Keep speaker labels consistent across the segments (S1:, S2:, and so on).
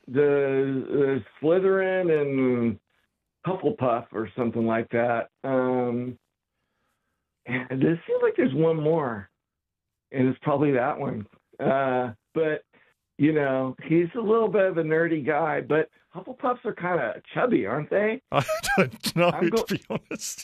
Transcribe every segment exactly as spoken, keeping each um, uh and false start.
S1: the, the Slytherin and Hufflepuff or something like that. Um, and it seems like there's one more, and it's probably that one. Uh, but, you know, he's a little bit of a nerdy guy, but Hufflepuffs are kind of chubby, aren't they?
S2: I don't know,
S1: go-
S2: to be honest.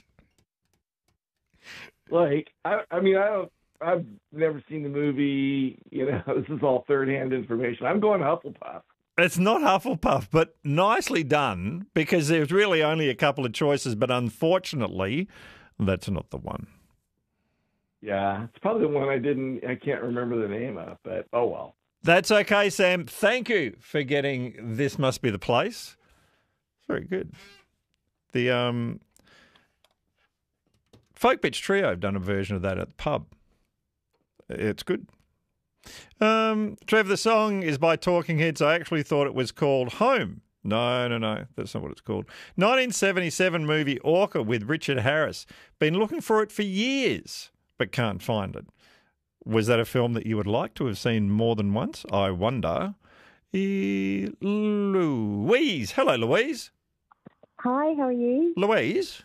S1: Like, I, I mean, I don't, I've never seen the movie. You know, this is all third-hand information. I'm going Hufflepuff.
S2: It's not Hufflepuff, but nicely done because there's really only a couple of choices, but unfortunately, that's not the one.
S1: Yeah, it's probably the one I didn't, I can't remember the name of, but oh well.
S2: That's okay, Sam. Thank you for getting This Must Be the Place. Very good. The um, Folk Bitch Trio have done a version of that at the pub. It's good. Um, Trev, the song is by Talking Heads. I actually thought it was called Home. No, no, no. That's not what it's called. nineteen seventy-seven movie Orca with Richard Harris. Been looking for it for years, but can't find it. Was that a film that you would like to have seen more than once? I wonder. E- Louise. Hello, Louise.
S3: Hi, how are you?
S2: Louise?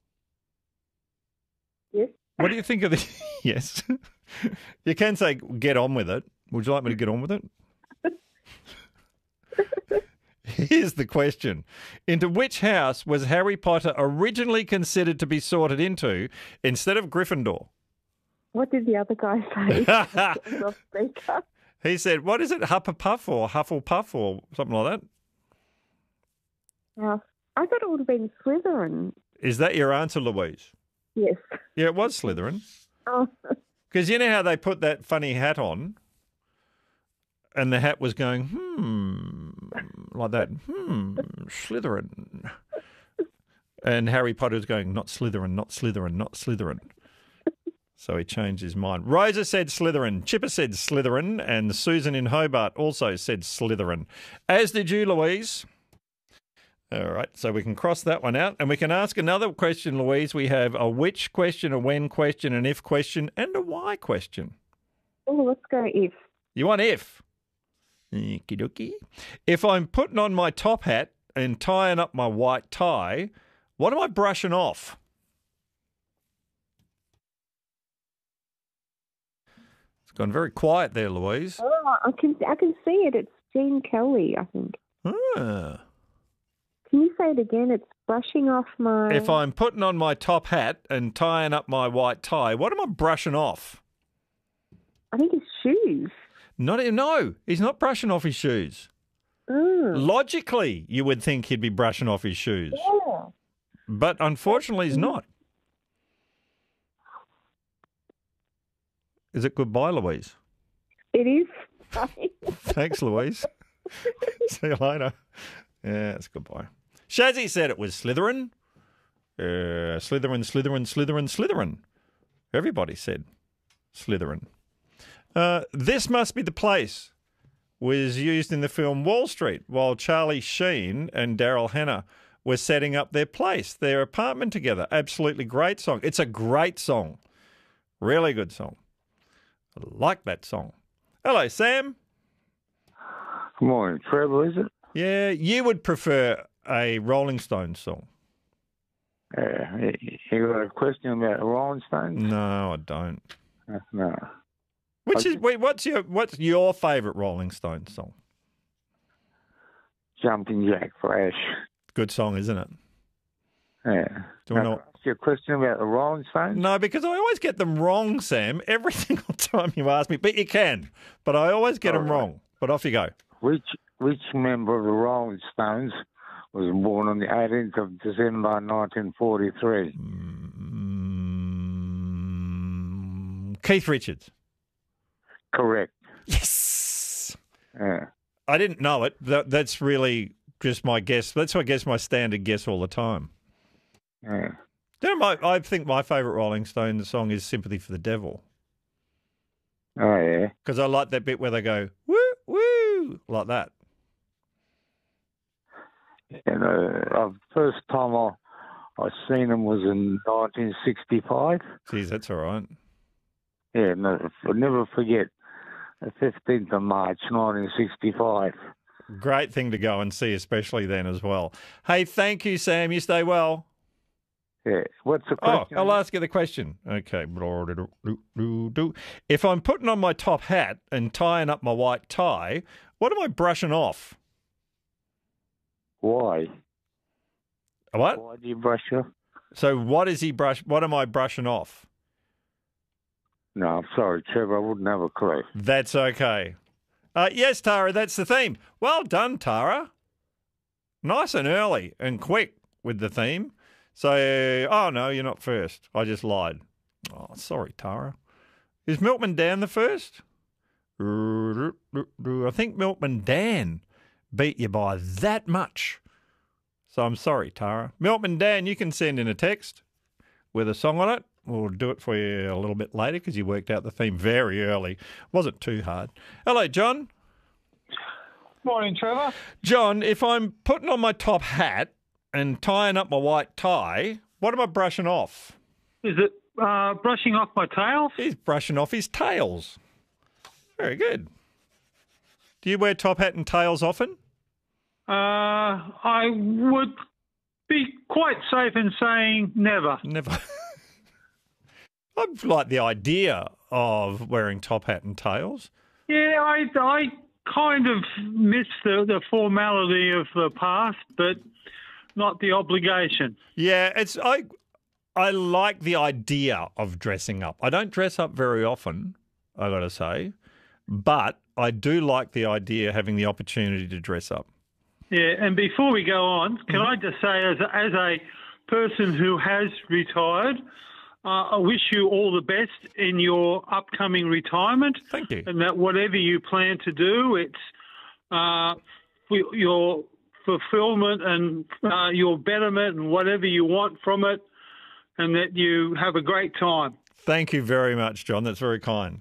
S3: Yes.
S2: What do you think of the... Yes. You can say, get on with it. Would you like me to get on with it? Here's the question. Into which house was Harry Potter originally considered to be sorted into instead of Gryffindor?
S3: What did the other guy say?
S2: He said, what is it, Hufflepuff or Hufflepuff or something like that?
S3: Uh, I thought it would have been Slytherin.
S2: Is that your answer, Louise?
S3: Yes.
S2: Yeah, it was Slytherin.
S3: Oh.
S2: Because you know how they put that funny hat on and the hat was going, hmm, like that, hmm, Slytherin. And Harry Potter's going, not Slytherin, not Slytherin, not Slytherin. So he changed his mind. Rosa said Slytherin, Chipper said Slytherin, and Susan in Hobart also said Slytherin. As did you, Louise. All right, so we can cross that one out. And we can ask another question, Louise. We have a which question, a when question, an if question, and a why question.
S3: Oh, let's go if.
S2: You want if? Okie dokie. If I'm putting on my top hat and tying up my white tie, what am I brushing off? It's gone very quiet there, Louise.
S3: Oh, I can I can see it. It's Jean Kelly, I think.
S2: Ah.
S3: Can you say it again? It's brushing off my...
S2: If I'm putting on my top hat and tying up my white tie, what am I brushing off?
S3: I think it's shoes.
S2: Not no, he's not brushing off his shoes.
S3: Mm.
S2: Logically, you would think he'd be brushing off his shoes.
S3: Yeah.
S2: But unfortunately, he's not. Is it goodbye, Louise?
S3: It is.
S2: Thanks, Louise. See you later. Yeah, it's goodbye. Shazzy said it was Slytherin. Uh, Slytherin, Slytherin, Slytherin, Slytherin. Everybody said Slytherin. Uh, This Must Be the Place was used in the film Wall Street while Charlie Sheen and Daryl Hannah were setting up their place, their apartment together. Absolutely great song. It's a great song. Really good song. I like that song. Hello, Sam.
S4: Good morning. Trevor, is it?
S2: Yeah, you would prefer a Rolling Stones song.
S4: Uh, you got a question about the Rolling Stones?
S2: No, I don't.
S4: Uh, no.
S2: Which
S4: I
S2: is wait, what's your what's your favourite Rolling Stones song?
S4: Jumping Jack Flash.
S2: Good song, isn't it?
S4: Yeah.
S2: Do you
S4: Now,
S2: want
S4: ask you a question about the Rolling Stones?
S2: No, because I always get them wrong, Sam. Every single time you ask me, but you can. But I always get
S4: All
S2: them
S4: right.
S2: wrong. But off you go.
S4: Which which member of the Rolling Stones was born on the eighteenth of December nineteen forty-three?
S2: Mm, Keith Richards.
S4: Correct.
S2: Yes.
S4: Yeah.
S2: I didn't know it. That, that's really just my guess. That's I guess my standard guess all the time.
S4: Yeah.
S2: You know, my, I think my favourite Rolling Stones song is Sympathy for the Devil.
S4: Oh, yeah.
S2: Because I like that bit where they go, woo, woo, like that.
S4: And uh, the first time I I seen them was in nineteen sixty-five.
S2: Geez, that's all right.
S4: Yeah, no, I'll never forget the fifteenth of March nineteen sixty-five.
S2: Great thing to go and see, especially then as well. Hey, thank you, Sam. You stay well.
S4: Yeah. What's the
S2: Oh,
S4: question?
S2: I'll ask you the question. Okay. If I'm putting on my top hat and tying up my white tie, what am I brushing off?
S4: Why?
S2: What?
S4: Why do you brush your...
S2: So what is he brush? What am I brushing off?
S4: No, I'm sorry, Trevor. I wouldn't have a clue.
S2: That's okay. Uh, yes, Tara, that's the theme. Well done, Tara. Nice and early and quick with the theme. So, oh, no, you're not first. I just lied. Oh, sorry, Tara. Is Milkman Dan the first? I think Milkman Dan beat you by that much. So I'm sorry, Tara. Milkman Dan, you can send in a text with a song on it. We'll do it for you a little bit later because you worked out the theme very early. Wasn't too hard. Hello, John.
S5: Morning, Trevor.
S2: John, if I'm putting on my top hat and tying up my white tie, what am I brushing off?
S5: Is it uh, brushing off my tails?
S2: He's brushing off his tails. Very good. Do you wear top hat and tails often?
S5: Uh, I would be quite safe in saying never.
S2: Never. I like the idea of wearing top hat and tails.
S5: Yeah, I, I kind of miss the, the formality of the past, but not the obligation.
S2: Yeah, it's I I like the idea of dressing up. I don't dress up very often, I got to say, but I do like the idea of having the opportunity to dress up.
S5: Yeah, and before we go on, can I just say, as a, as a person who has retired, uh, I wish you all the best in your upcoming retirement.
S2: Thank you.
S5: And that whatever you plan to do, it's uh, for your fulfillment and uh, your betterment and whatever you want from it, and that you have a great time.
S2: Thank you very much, John. That's very kind.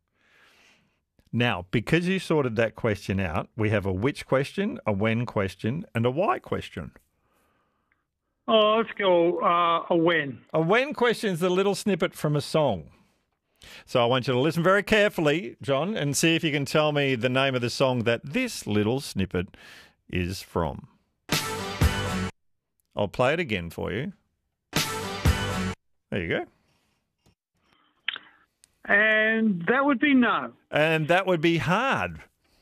S2: Now, because you sorted that question out, we have a which question, a when question, and a why question.
S5: Oh, let's go uh, a when.
S2: A when question is a little snippet from a song. So I want you to listen very carefully, John, and see if you can tell me the name of the song that this little snippet is from. I'll play it again for you. There you go.
S5: And that would be no.
S2: And that would be hard.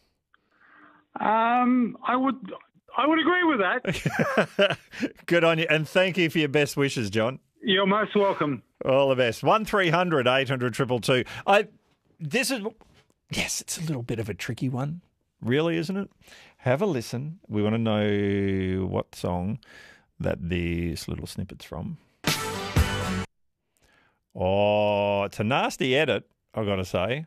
S5: Um, I would, I would agree with that.
S2: Good on you. And thank you for your best wishes, John.
S5: You're most welcome.
S2: All the best. one three hundred eight hundred two two two. I, this is, yes, it's a little bit of a tricky one, really, isn't it? Have a listen. We want to know what song that this little snippet's from. Oh, it's a nasty edit, I've got to say.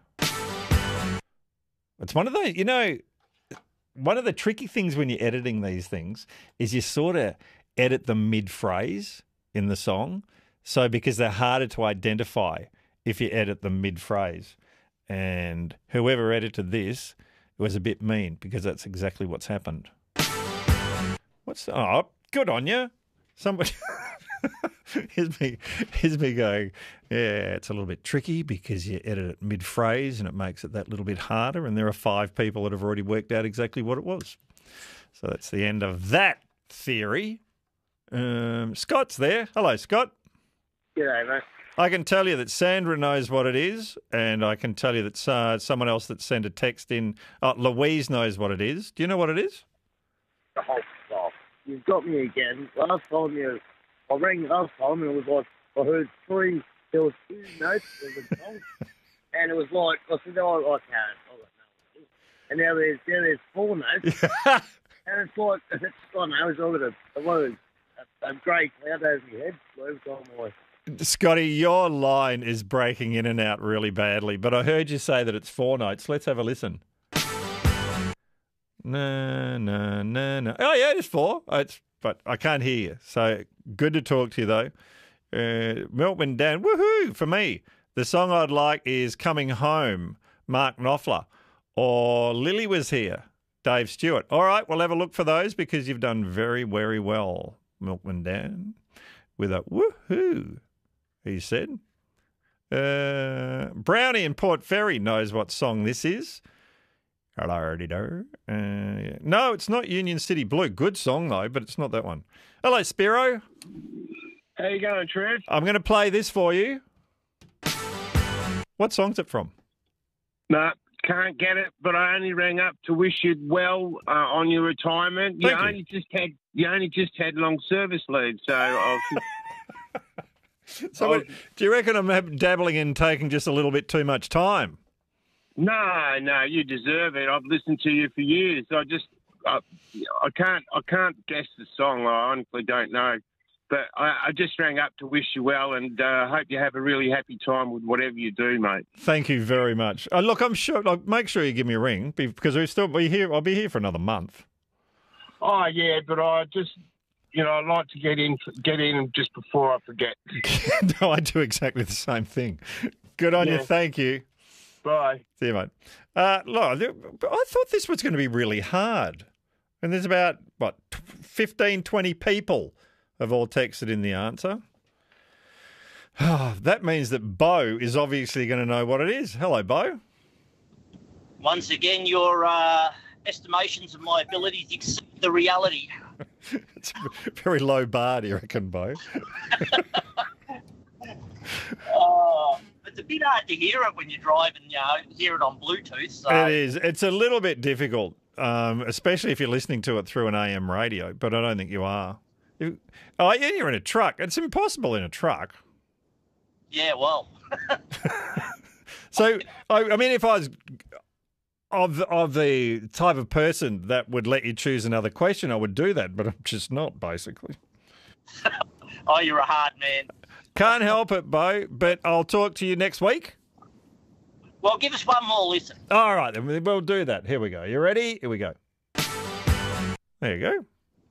S2: It's one of those, you know, one of the tricky things when you're editing these things is you sort of edit them mid-phrase in the song. So because they're harder to identify if you edit them mid-phrase. And whoever edited this was a bit mean because that's exactly what's happened. What's, oh, good on you. Somebody... Here's me, here's me going, yeah, it's a little bit tricky because you edit it mid-phrase and it makes it that little bit harder, and there are five people that have already worked out exactly what it was. So that's the end of that theory. Um, Scott's there. Hello, Scott.
S6: G'day, mate.
S2: I can tell you that Sandra knows what it is, and I can tell you that uh, someone else that sent a text in, uh, Louise knows what it is. Do you know what it is?
S6: Oh, stop. You've got me again. Last time you... I rang last time and it was like, I heard three, there was two notes of the song, and it was like, I said, oh, I can't, I don't know. And now there's, now there's four notes, and it's like, it's, I don't know, it's all got a, one of a, a grey cloud over my head, so every time I...
S2: Scotty, your line is breaking in and out really badly, but I heard you say that it's four notes. Let's have a listen. No, no, no, no. Oh, yeah, it's four. Oh, it's But I can't hear you. So good to talk to you, though. Uh, Milkman Dan, woohoo, for me. The song I'd like is Coming Home, Mark Knopfler. Or Lily Was Here, Dave Stewart. All right, we'll have a look for those because you've done very, very well, Milkman Dan, with a woohoo, he said. Uh, Brownie in Port Fairy knows what song this is. Hello-de-do. Uh, yeah. No, it's not Union City Blue. Good song, though, but it's not that one. Hello, Spiro.
S7: How you going, Trev?
S2: I'm going to play this for you. What song's it from?
S7: No, can't get it, but I only rang up to wish you well uh, on your retirement. You
S2: Thank you.
S7: only just had you only just had long service leave, so I was
S2: So, what, do you reckon I'm dabbling in taking just a little bit too much time?
S7: No, no, you deserve it. I've listened to you for years. I just, I, I can't, I can't guess the song. I honestly don't know. But I, I just rang up to wish you well, and uh, hope you have a really happy time with whatever you do, mate.
S2: Thank you very much. Uh, look, I'm sure. Like, make sure you give me a ring because we still be here. I'll be here for another month.
S7: Oh yeah, but I just, you know, I'd like to get in, get in just before I forget.
S2: No, I do exactly the same thing. Good on
S7: Yeah.
S2: you. Thank you.
S7: Bye.
S2: See you, mate. Uh, look, I thought this was going to be really hard. And there's about, what, fifteen, twenty people have all texted in the answer. That means that Bo is obviously going to know what it is. Hello, Bo.
S8: Once again, your uh, estimations of my abilities exceed the reality.
S2: It's a very low bar, do you reckon, Bo?
S8: Oh, it's a bit hard to hear it when you drive and you know, hear it on Bluetooth. So.
S2: It is. It's a little bit difficult, um, especially if you're listening to it through an A M radio, but I don't think you are. You, oh, yeah, you're in a truck. It's impossible in a truck.
S8: Yeah, well.
S2: So, I, I mean, if I was of of the type of person that would let you choose another question, I would do that, but I'm just not, basically.
S8: Oh, you're a hard man.
S2: Can't help it, Bo, but I'll talk to you next week.
S8: Well, give us one more listen.
S2: All right, then we'll do that. Here we go. You ready? Here we go. There you go.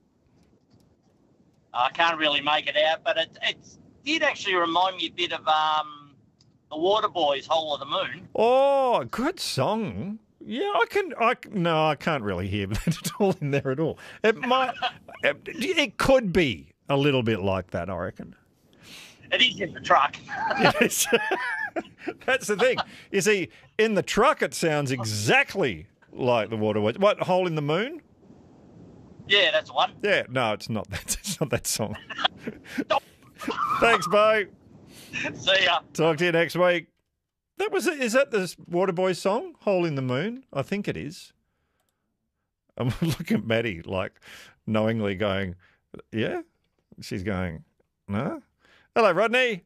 S8: I can't really make it out, but it, it did actually remind me a bit of um, the Waterboys' Whole of the Moon.
S2: Oh, good song. Yeah, I can. I no, I can't really hear that at all in there at all. It might. it, it could be a little bit like that, I reckon.
S8: It is in the truck.
S2: Yes. That's the thing. You see, in the truck, it sounds exactly like the Waterboys. What, Hole in the Moon?
S8: Yeah, that's the one.
S2: Yeah, no, it's not that. It's not that song. Thanks, Bo.
S8: See ya.
S2: Talk to you next week. That was it. Is that the Waterboys song, Hole in the Moon? I think it is. I'm looking at Maddie, like, knowingly going, yeah? She's going, no? Hello, Rodney.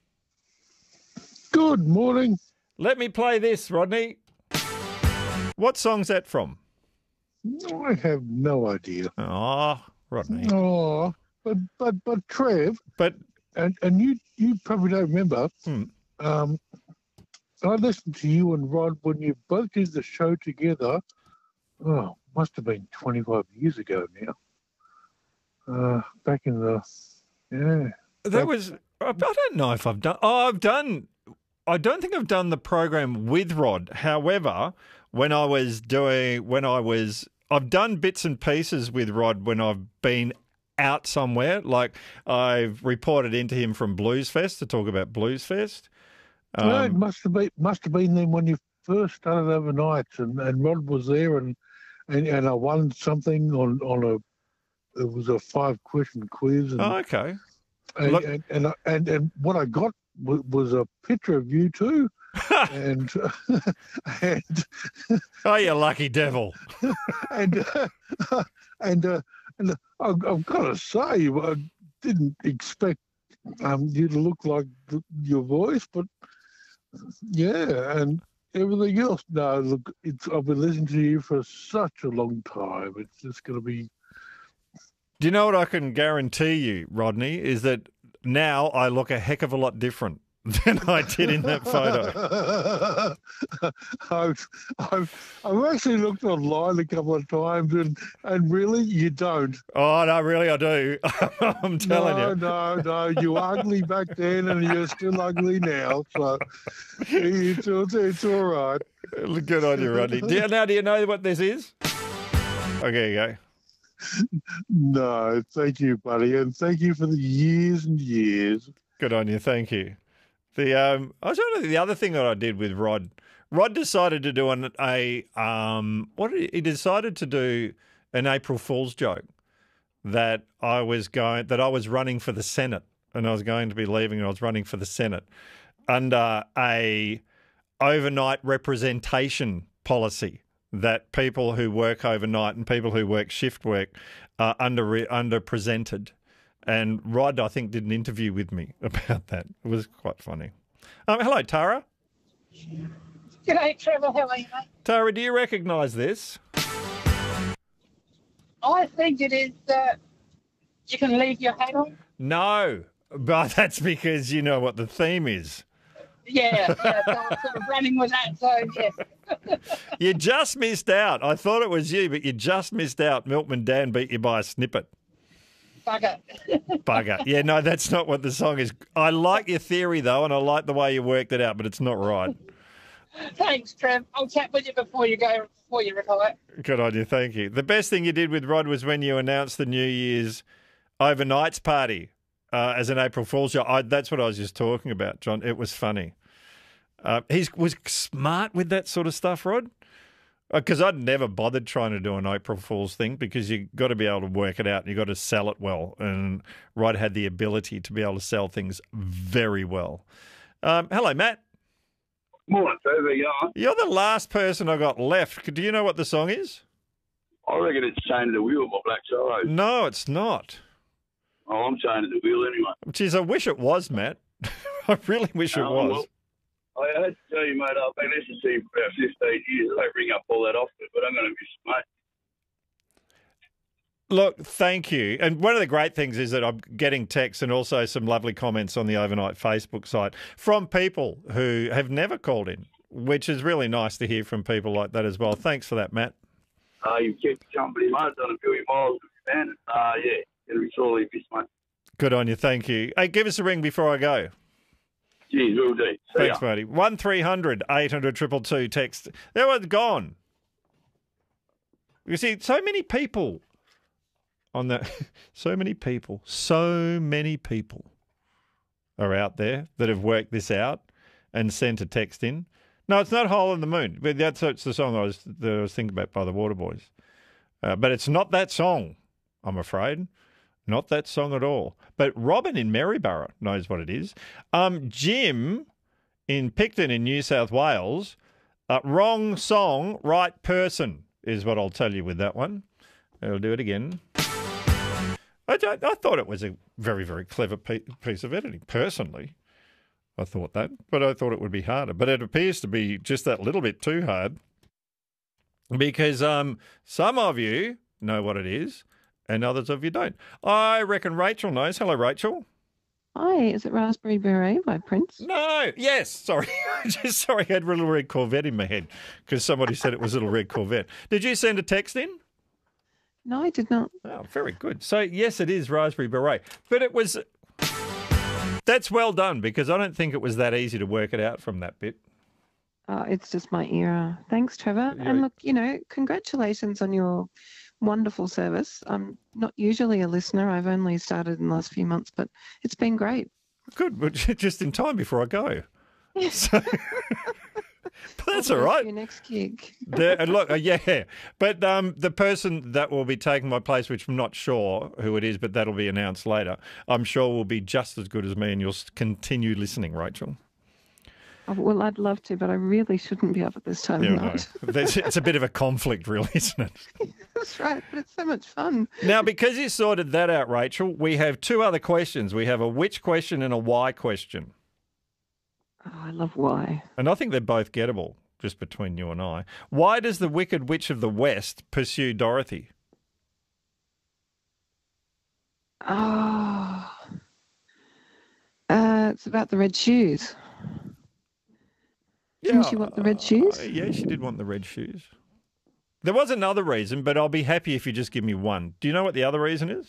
S9: Good morning.
S2: Let me play this, Rodney. What song's that from?
S9: I have no idea.
S2: Oh, Rodney.
S9: Oh, but but but Trev,
S2: But
S9: and and you you probably don't remember.
S2: Hmm.
S9: Um, I listened to you and Rod when you both did the show together. Oh, must have been twenty-five years ago now. Uh, back in the yeah.
S2: that was, I don't know if I've done, oh, I've done, I don't think I've done the program with Rod. However, when I was doing, when I was, I've done bits and pieces with Rod when I've been out somewhere. Like I've reported into him from Blues Fest to talk about Blues Fest. Um,
S9: no, it must have been must have been then when you first started overnights, and, and Rod was there, and, and and I won something on on a it was a five question quiz, and
S2: oh, okay.
S9: and,
S2: Look-
S9: and, and and and what I got was, was a picture of you two, and and
S2: Oh, you lucky devil.
S9: and uh, and uh, and I, I've got to say, I didn't expect um, you to look like th- your voice, but yeah, and everything else. No, look, it's I've been listening to you for such a long time. It's just going to be.
S2: Do you know what I can guarantee you, Rodney, is that now I look a heck of a lot different than I did in that photo.
S9: I've, I've, I've actually looked online a couple of times, and, and really, you don't.
S2: Oh, no, really, I do. I'm telling
S9: no,
S2: you.
S9: No, no, you were ugly back then, and you're still ugly now. So it's, it's, it's all right.
S2: Good on you, Rodney. Do you, now, do you know what this is? Okay, you go.
S9: No, thank you, buddy, and thank you for the years and years.
S2: Good on you. Thank you. The um, I was trying to think the other thing that I did with Rod Rod decided to do an, a um, what did he, he decided to do an April Fool's joke that I was going that I was running for the Senate and I was going to be leaving and I was running for the Senate under a overnight representation policy that people who work overnight and people who work shift work are under underrepresented. And Rod, I think, did an interview with me about that. It was quite funny. Um, hello, Tara.
S10: G'day, Trevor. How are you, mate?
S2: Tara, do you recognise this?
S10: I think it is uh, You Can Leave Your Hat On.
S2: No, but that's because you know what the theme is.
S10: Yeah, yeah, so I'm sort of running with that, so yes.
S2: You just missed out. I thought it was you, but you just missed out. Milkman Dan beat you by a snippet.
S10: Bugger.
S2: Bugger. Yeah, no, that's not what the song is. I like your theory, though, and I like the way you worked it out, but it's not right.
S10: Thanks, Trev. I'll chat with you before you go, before you retire.
S2: Good on you, thank you. The best thing you did with Rod was when you announced the New Year's overnights party uh, as an April Fool's show. I, that's what I was just talking about, John. It was funny. Uh, he was smart with that sort of stuff, Rod. Because I'd never bothered trying to do an April Fool's thing because you've got to be able to work it out and you've got to sell it well. And Rod had the ability to be able to sell things very well. Um, hello, Matt.
S11: Morning, Trevor. You going?
S2: You're the last person I got left. Do you know what the song is?
S11: I reckon it's Chain to the Wheel by Black Sorrow.
S2: No, it's not.
S11: Oh, I'm Chain to the Wheel anyway.
S2: Geez, I wish it was, Matt. I really wish it
S11: Um,
S2: was.
S11: well, I had to tell you, mate, I've been listening to you for about fifteen years. I don't bring up all that often, but I'm going to miss it, mate.
S2: Look, thank you. And one of the great things is that I'm getting texts and also some lovely comments on the Overnight Facebook site from people who have never called in, which is really nice to hear from people like that as well. Thanks for that, Matt.
S11: Uh, you've kept the company, mate. Done a billion miles with your band. Uh, yeah, it'll be sorely missed, mate.
S2: Good on you. Thank you. Hey, give us a ring before I go.
S11: Geez, will do. See
S2: Thanks,
S11: ya.
S2: matey. one three hundred eight hundred two two two text. That one's gone. You see, so many people on that, so many people, so many people are out there that have worked this out and sent a text in. No, it's not Hole in the Moon. But that's it's the song I was, that I was thinking about by the Waterboys. Uh, but it's not that song, I'm afraid. Not that song at all. But Robin in Maryborough knows what it is. Um, Jim in Picton in New South Wales, uh, wrong song, right person is what I'll tell you with that one. I'll do it again. I, I, I thought it was a very, very clever piece of editing, personally. I thought that, but I thought it would be harder. But it appears to be just that little bit too hard because um, some of you know what it is and others of you don't. I reckon Rachel knows. Hello, Rachel.
S3: Hi, is it Raspberry Beret by Prince?
S2: No, yes, sorry. Just sorry, I had a Little Red Corvette in my head because somebody said it was a Little Red Corvette. Did you send a text in?
S3: No, I did not.
S2: Oh, very good. So, yes, it is Raspberry Beret. But it was... That's well done because I don't think it was that easy to work it out from that bit.
S3: Uh, it's just my era. Thanks, Trevor.
S2: Yeah.
S3: And look, you know, congratulations on your wonderful service. I'm not usually a listener. I've only started in the last few months, but it's been great.
S2: Good, but just in time before I go.
S3: Yes.
S2: So, but that's all right.
S3: Your next gig.
S2: The, and look, uh, yeah, but um, the person that will be taking my place, which I'm not sure who it is, but that'll be announced later, I'm sure will be just as good as me, and you'll s- continue listening, Rachel.
S3: Oh, well, I'd love to, but I really shouldn't be up at this time
S2: Yeah,
S3: of
S2: no.
S3: night.
S2: There's- It's a bit of a conflict, really, isn't it?
S3: That's right, but it's so much fun.
S2: Now, because you sorted that out, Rachel, we have two other questions. We have a which question and a why question.
S3: Oh, I love why.
S2: And I think they're both gettable, just between you and I. Why does the Wicked Witch of the West pursue Dorothy?
S3: Oh, uh, it's about the red shoes. Didn't she want the red shoes?
S2: Uh, yeah, she did want the red shoes. There was another reason, but I'll be happy if you just give me one. Do you know what the other reason is?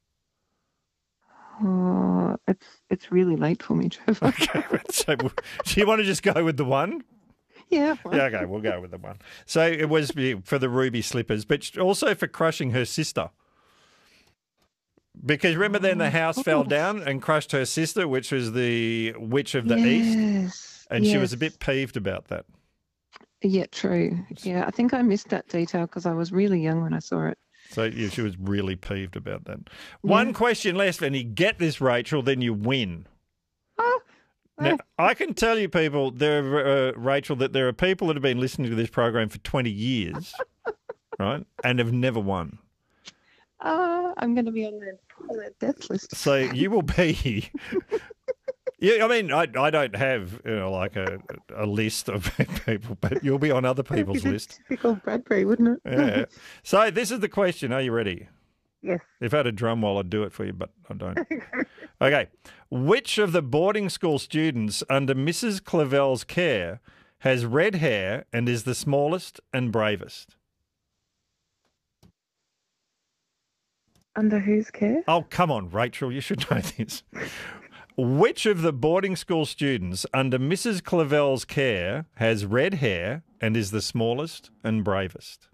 S3: Oh, it's it's really late for me, Trevor.
S2: Okay, so do you want to just go with the one?
S3: Yeah. fine.
S2: Yeah, okay, we'll go with the one. So it was for the ruby slippers, but also for crushing her sister. Because remember then the house fell down and crushed her sister, which was the Witch of the East?
S3: Yes.
S2: And she was a
S3: yes.
S2: bit peeved about that.
S3: Yeah, true. Yeah, I think I missed that detail because I was really young when I saw it.
S2: So yeah, she was really peeved about that. One
S3: Yeah.
S2: question left, and you get this, Rachel, then you win.
S3: Oh,
S2: Now, I can tell you, people, there, uh, Rachel, that there are people that have been listening to this program for twenty years, right, and have never won.
S3: uh, I'm going to be on the, on the death list.
S2: So you will be. Yeah, I mean, I I don't have you know like a a list of people, but you'll be on other people's
S3: It'd be
S2: list.
S3: Typical Bradbury, wouldn't it?
S2: Yeah. So this is the question. Are you ready?
S3: Yes.
S2: If I had a drum roll, I'd do it for you, but I don't. Okay. Which of the boarding school students under Missus Clavel's care has red hair and is the smallest and bravest?
S3: Under whose care?
S2: Oh, come on, Rachel, you should know this. Which of the boarding school students under Missus Clavel's care has red hair and is the smallest and bravest?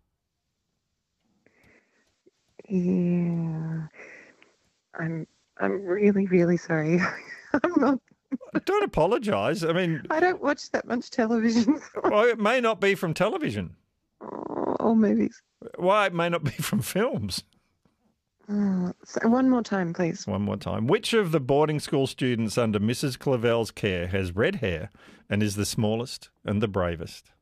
S3: Yeah. I'm I'm really, really sorry. I'm not
S2: Don't apologise. I mean,
S3: I don't watch that much television.
S2: well, it may not be from television.
S3: or, or movies.
S2: Why, it may not be from films.
S3: Oh, so one more time, please.
S2: One more time. Which of the boarding school students under Missus Clavel's care has red hair and is the smallest and the bravest?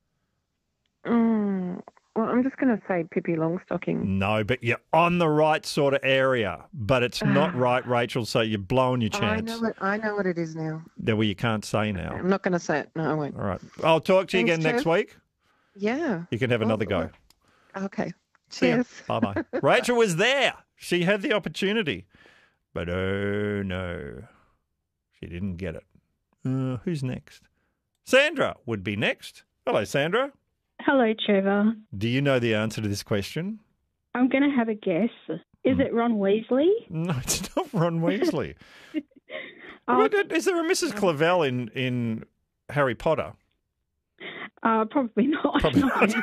S3: Mm, well, I'm just going to say Pippi Longstocking.
S2: No, but you're on the right sort of area. But it's not right, Rachel, so you're blowing your
S3: I
S2: chance.
S3: know what I know what it is now.
S2: That well, you can't say now.
S3: I'm not going to say it. No, I won't.
S2: All right. I'll talk to you
S3: Thanks,
S2: again next
S3: Trev.
S2: week.
S3: Yeah.
S2: You can have another go.
S3: Okay.
S2: See ya.
S3: Cheers.
S2: Bye-bye. Rachel was there. She had the opportunity. But oh, no. She didn't get it. Uh, who's next? Sandra would be next. Hello, Sandra.
S12: Hello, Trevor.
S2: Do you know the answer to this question?
S12: I'm going to have a guess. Is it Ron Weasley?
S2: No, it's not Ron Weasley.
S12: Oh.
S2: Wait, is there a Missus Clavel in, in Harry Potter?
S12: Uh, probably not.
S2: Probably
S12: no.
S2: not.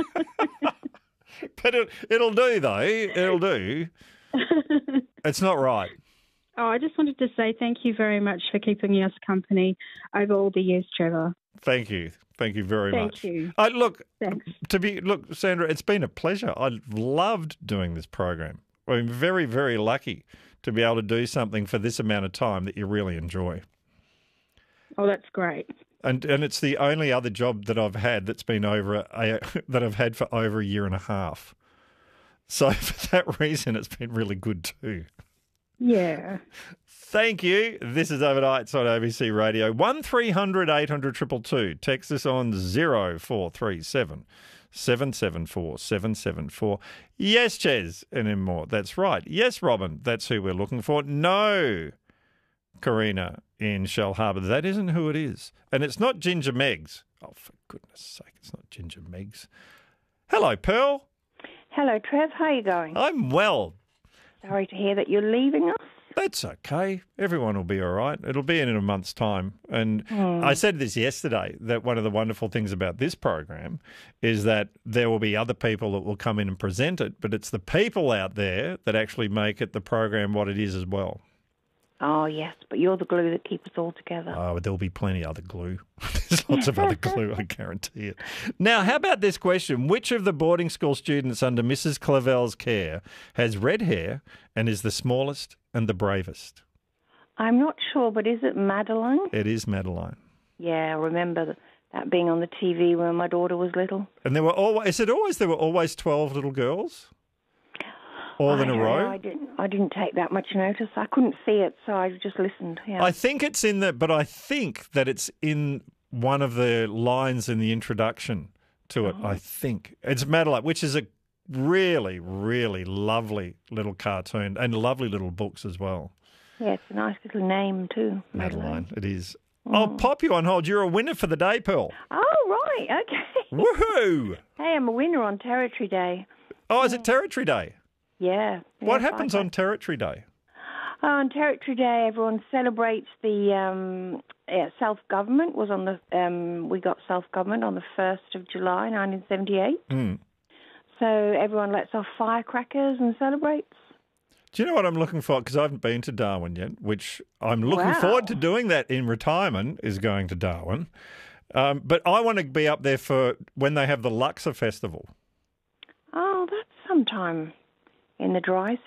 S2: But it, it'll do, though. It'll do. It's not right.
S12: Oh, I just wanted to say thank you very much for keeping us company over all the years, Trevor.
S2: Thank you. Thank you very
S12: Thank
S2: much.
S12: you.
S2: Uh, look,
S12: Thanks.
S2: to be look, Sandra, it's been a pleasure. I loved doing this program. I'm very, very lucky to be able to do something for this amount of time that you really enjoy.
S12: Oh, that's great.
S2: And and it's the only other job that I've had that's been over a, a, that I've had for over a year and a half. So for that reason, it's been really good too.
S12: Yeah.
S2: Thank you. This is Overnights on A B C Radio. one three hundred eight hundred two two two. Text us on zero four three seven seven seven four seven seven four. Yes, Ches, and then more. That's right. Yes, Robin, that's who we're looking for. No, Karina in Shell Harbour. That isn't who it is. And it's not Ginger Meggs. Oh, for goodness sake, it's not Ginger Meggs. Hello, Pearl.
S13: Hello, Trev. How are you going?
S2: I'm well.
S13: Sorry to hear that you're leaving us.
S2: That's okay. Everyone will be all right. It'll be in, in a month's time. And
S13: Hmm.
S2: I said this yesterday, that one of the wonderful things about this program is that there will be other people that will come in and present it, but it's the people out there that actually make it the program what it is as well.
S13: Oh, yes, but you're the glue that keeps us all together.
S2: Oh, there'll be plenty of other glue. There's lots of other glue, I guarantee it. Now, how about this question? Which of the boarding school students under Missus Clavel's care has red hair and is the smallest and the bravest?
S13: I'm not sure, but is it Madeline?
S2: It is Madeline.
S13: Yeah, I remember that, that being on the T V when my daughter was little.
S2: And there were always, is it always, there were always twelve little girls? All
S13: I
S2: in a
S13: don't
S2: row?
S13: know, I didn't. I didn't take that much notice. I couldn't see it, so I just listened. Yeah.
S2: I think it's in the, but I think that it's in one of the lines in the introduction to it.
S13: Oh.
S2: I think it's Madeline, which is a really, really lovely little cartoon and lovely little books as well.
S13: Yeah, it's a nice little name too.
S2: Madeline, it is.
S13: Mm.
S2: I'll pop you on hold. You're a winner for the day, Pearl.
S13: Oh, right. Okay.
S2: Woohoo!
S13: Hey, I'm a winner on Territory Day.
S2: Oh, is it Territory Day?
S13: Yeah.
S2: What
S13: yes,
S2: happens
S13: I-
S2: on Territory Day?
S13: Oh, on Territory Day, everyone celebrates the um, yeah, self-government. Was on the um, we got self-government on the first of July, nineteen seventy-eight.
S2: Mm.
S13: So everyone lets off firecrackers and celebrates.
S2: Do you know what I'm looking for? Because I haven't been to Darwin yet, which I'm looking
S13: Wow.
S2: forward to doing that in retirement, is going to Darwin. Um, but I want to be up there for when they have the Luxor Festival.
S13: Oh, that's sometime in the dry